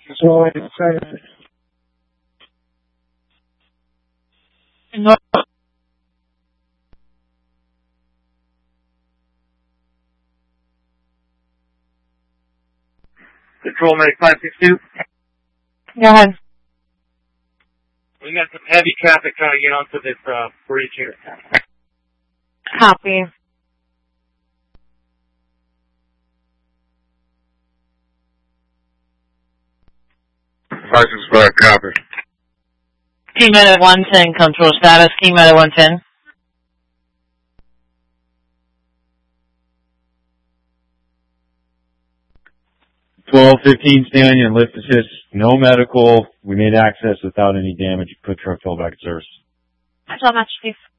So I decided. No. Control Medic 562. Go ahead. We got some heavy traffic trying to get onto this bridge here. Copy. License back, copy. Team Medic 110, control status. Team Medic 110. $12:15 Stanley and lift assist. No medical. We made access without any damage. Put truck fill back in service. That's all much, please.